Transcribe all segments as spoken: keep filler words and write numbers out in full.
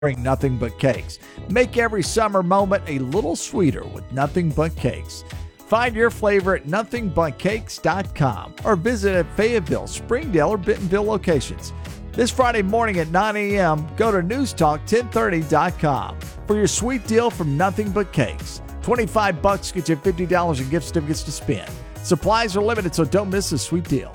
Nothing But Cakes. Make every summer moment a little sweeter with Nothing But Cakes. Find your flavor at nothing but cakes dot com or visit at Fayetteville, Springdale, or Bentonville locations. This Friday morning at nine a.m., go to news talk ten thirty dot com for your sweet deal from Nothing But Cakes. twenty-five bucks gets you fifty dollars in gift certificates to spend. Supplies are limited, so don't miss this sweet deal.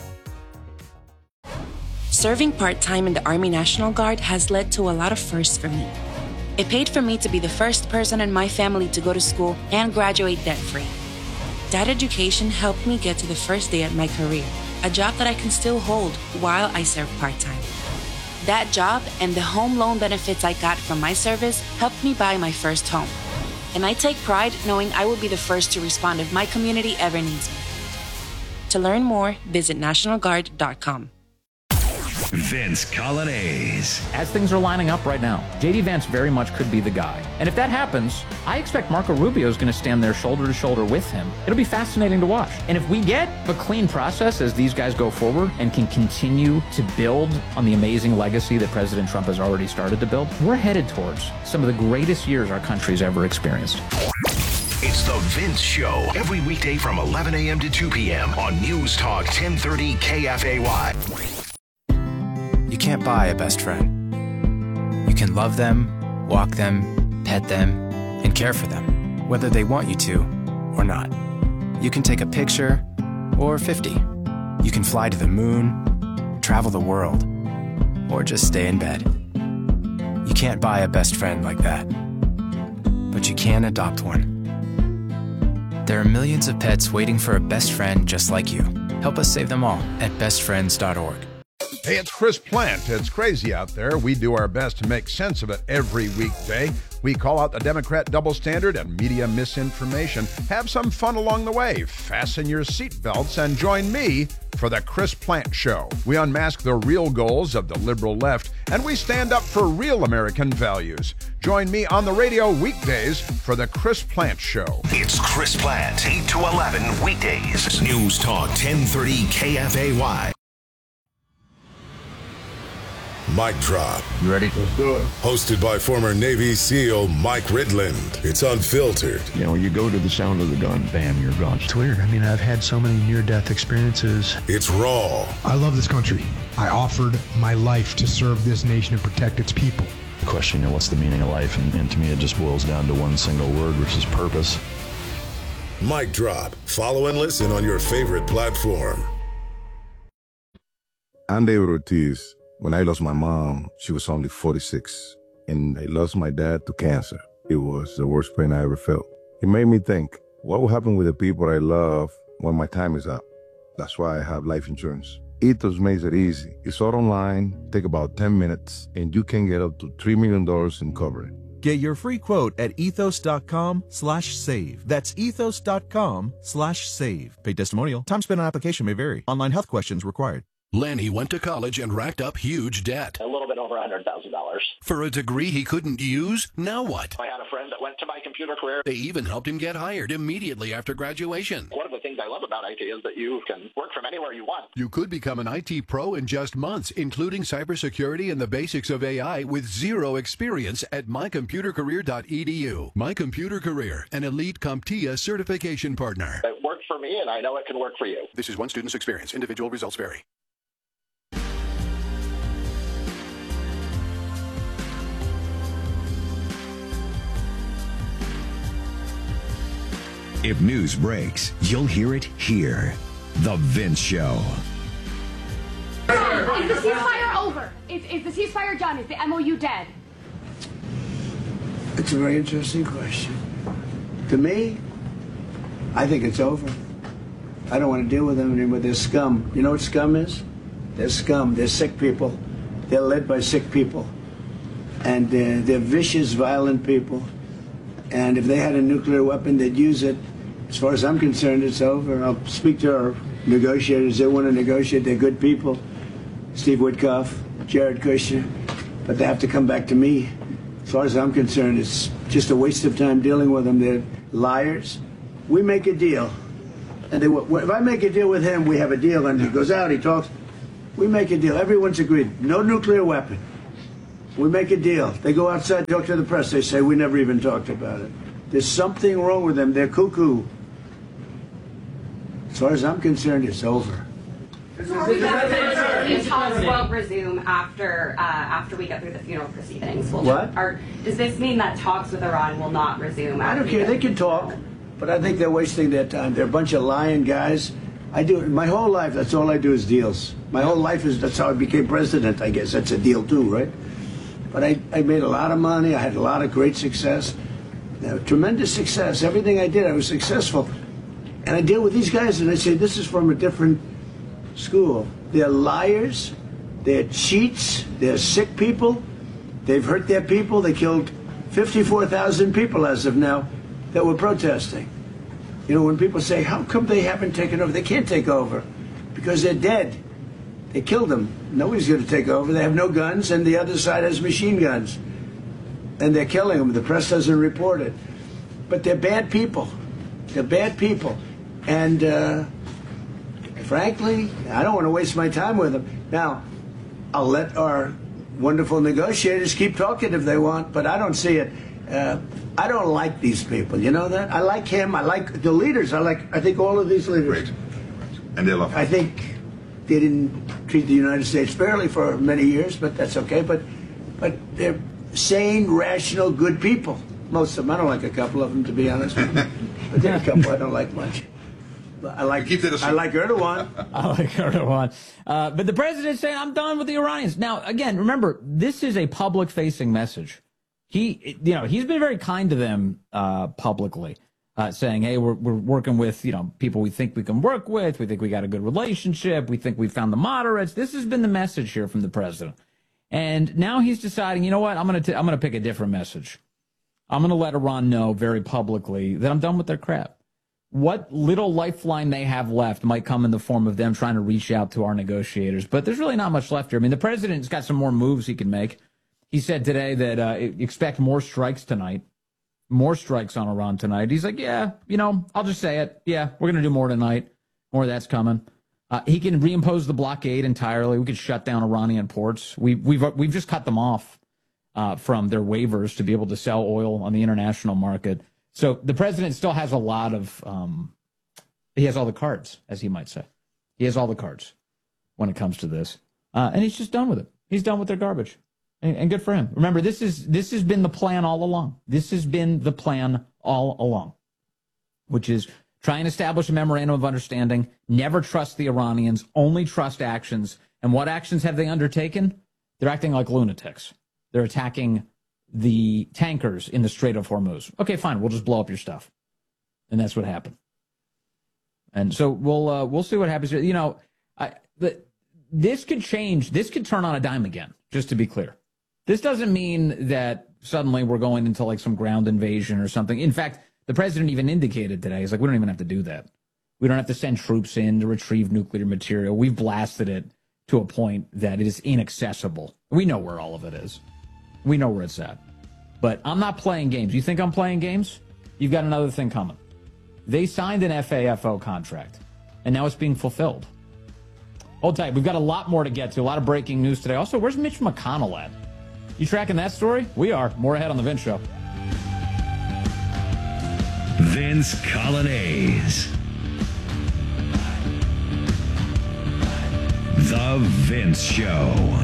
Serving part-time in the Army National Guard has led to a lot of firsts for me. It paid for me to be the first person in my family to go to school and graduate debt-free. That education helped me get to the first day at my career, a job that I can still hold while I serve part-time. That job and the home loan benefits I got from my service helped me buy my first home. And I take pride knowing I will be the first to respond if my community ever needs me. To learn more, visit national guard dot com. Vince Coglianese. As things are lining up right now, J D Vance very much could be the guy. And if that happens, I expect Marco Rubio is going to stand there shoulder to shoulder with him. It'll be fascinating to watch. And if we get a clean process as these guys go forward and can continue to build on the amazing legacy that President Trump has already started to build, we're headed towards some of the greatest years our country's ever experienced. It's the Vince Show, every weekday from eleven a.m. to two p.m. on News Talk ten thirty K F A Y. You can't buy a best friend. You can love them, walk them, pet them, and care for them, whether they want you to or not. You can take a picture or fifty. You can fly to the moon, travel the world, or just stay in bed. You can't buy a best friend like that, but you can adopt one. There are millions of pets waiting for a best friend just like you. Help us save them all at best friends dot org. Hey, it's Chris Plant. It's crazy out there. We do our best to make sense of it every weekday. We call out the Democrat double standard and media misinformation. Have some fun along the way. Fasten your seatbelts and join me for the Chris Plant Show. We unmask the real goals of the liberal left, and we stand up for real American values. Join me on the radio weekdays for the Chris Plant Show. It's Chris Plant, eight to eleven weekdays. News Talk ten thirty K F A Y. Mic Drop. You ready? Let's do it. Hosted by former Navy SEAL Mike Ridland. It's unfiltered. You know, you go to the sound of the gun, bam, you're gone. It's weird. I mean, I've had so many near-death experiences. It's raw. I love this country. I offered my life to serve this nation and protect its people. The question, you know, what's the meaning of life? And, and to me, it just boils down to one single word, which is purpose. Mic Drop. Follow and listen on your favorite platform. I'm David Ortiz. When I lost my mom, she was only forty-six, and I lost my dad to cancer. It was the worst pain I ever felt. It made me think, what will happen with the people I love when my time is up? That's why I have life insurance. Ethos makes it easy. It's all online, take about ten minutes, and you can get up to three million dollars in coverage. Get your free quote at ethos.com slash save. That's ethos.com slash save. Paid testimonial. Time spent on application may vary. Online health questions required. Lenny went to college and racked up huge debt. A little bit over one hundred thousand dollars. For a degree he couldn't use? Now what? I had a friend that went to my computer career. They even helped him get hired immediately after graduation. One of the things I love about I T is that you can work from anywhere you want. You could become an I T pro in just months, including cybersecurity and the basics of A I with zero experience at my computer career dot e d u. My Computer Career, an elite CompTIA certification partner. It worked for me, and I know it can work for you. This is one student's experience. Individual results vary. If news breaks, you'll hear it here. The Vince Show. Is the ceasefire over? Is, is the ceasefire done? Is the M O U dead? It's a very interesting question. To me, I think it's over. I don't want to deal with them anymore. They're scum. You know what scum is? They're scum. They're sick people. They're led by sick people. And uh, they're vicious, violent people. And if they had a nuclear weapon, they'd use it. As far as I'm concerned, it's over. I'll speak to our negotiators. They want to negotiate. They're good people. Steve Witkoff, Jared Kushner. But they have to come back to me. As far as I'm concerned, it's just a waste of time dealing with them. They're liars. We make a deal. And they, if I make a deal with him, we have a deal. And he goes out, he talks. We make a deal. Everyone's agreed. No nuclear weapon. We make a deal. They go outside, talk to the press. They say, we never even talked about it. There's something wrong with them. They're cuckoo. As far as I'm concerned, it's over. These talks won't resume after uh, after we get through the funeral proceedings. Will What? Or does this mean that talks with Iran will not resume? I don't care. They can talk, but I think they're wasting their time. They're a bunch of lying guys. I do my whole life. That's all I do is deals. My whole life is that's how I became president. I guess that's a deal too, right? But I, I made a lot of money. I had a lot of great success, uh, tremendous success. Everything I did, I was successful. And I deal with these guys, and I say, this is from a different school. They're liars. They're cheats. They're sick people. They've hurt their people. They killed fifty-four thousand people as of now that were protesting. You know, when people say, how come they haven't taken over? They can't take over because they're dead. They killed them. Nobody's going to take over. They have no guns, and the other side has machine guns. And they're killing them. The press doesn't report it. But they're bad people. They're bad people. And uh, frankly, I don't want to waste my time with them. Now, I'll let our wonderful negotiators keep talking if they want, but I don't see it. Uh, I don't like these people. You know that? I like him. I like the leaders. I like, I think all of these leaders. Great. And they love him. I think they didn't treat the United States fairly for many years, but that's okay. But, but they're sane, rational, good people. Most of them. I don't like a couple of them, to be honest with you. But there are a couple I don't like much. I like I like Erdogan. I like Erdogan. Uh, but the president's saying, I'm done with the Iranians. Now, again, remember, this is a public-facing message. He, you know, he's been very kind to them uh, publicly, uh, saying, hey, we're, we're working with, you know, people we think we can work with. We think we got a good relationship. We think we found the moderates. This has been the message here from the president. And now he's deciding, you know what, I'm going to I'm going to pick a different message. I'm going to let Iran know very publicly that I'm done with their crap. What little lifeline they have left might come in the form of them trying to reach out to our negotiators. But there's really not much left here. I mean, the president's got some more moves he can make. He said today that uh, expect more strikes tonight, more strikes on Iran tonight. He's like, yeah, you know, I'll just say it. Yeah, we're going to do more tonight. More of that's coming. Uh, he can reimpose the blockade entirely. We could shut down Iranian ports. We, we've we've just cut them off uh, from their waivers to be able to sell oil on the international market. So the president still has a lot of, um, he has all the cards, as he might say. He has all the cards when it comes to this. Uh, and he's just done with it. He's done with their garbage. And, and good for him. Remember, this is this has been the plan all along. This has been the plan all along, which is try and establish a memorandum of understanding, never trust the Iranians, only trust actions. And what actions have they undertaken? They're acting like lunatics. They're attacking the tankers in the Strait of Hormuz. Okay, fine. We'll just blow up your stuff. And that's what happened. And so we'll uh, we'll see what happens. You know, I, the, this could change. This could turn on a dime again, just to be clear. This doesn't mean that suddenly we're going into like some ground invasion or something. In fact, the president even indicated today, he's like, we don't even have to do that. We don't have to send troops in to retrieve nuclear material. We've blasted it to a point that it is inaccessible. We know where all of it is. We know where it's at. But I'm not playing games. You think I'm playing games? You've got another thing coming. They signed an F A F O contract, and now it's being fulfilled. Hold tight. We've got a lot more to get to. A lot of breaking news today. Also, where's Mitch McConnell at? You tracking that story? We are. More ahead on The Vince Show. Vince Coglianese. The Vince Show.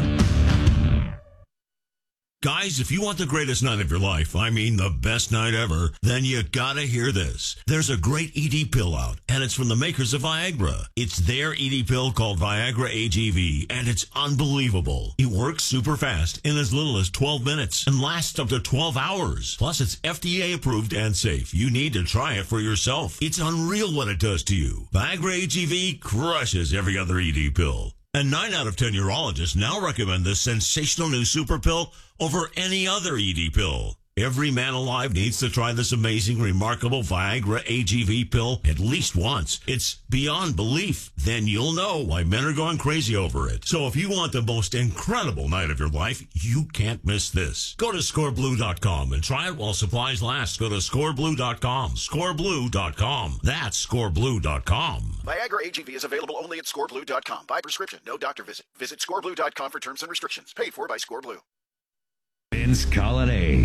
Guys, if you want the greatest night of your life, I mean the best night ever, then you gotta hear this. There's a great E D pill out, and it's from the makers of Viagra. It's their E D pill called Viagra A G V, and it's unbelievable. It works super fast in as little as twelve minutes and lasts up to twelve hours. Plus, it's F D A approved and safe. You need to try it for yourself. It's unreal what it does to you. Viagra A G V crushes every other E D pill. And nine out of ten urologists now recommend this sensational new super pill over any other E D pill. Every man alive needs to try this amazing, remarkable Viagra A G V pill at least once. It's beyond belief. Then you'll know why men are going crazy over it. So if you want the most incredible night of your life, you can't miss this. Go to score blue dot com and try it while supplies last. Go to score blue dot com. score blue dot com. That's score blue dot com. Viagra A G V is available only at score blue dot com. By prescription, no doctor visit. Visit score blue dot com for terms and restrictions. Paid for by ScoreBlue. Vince Colonnese.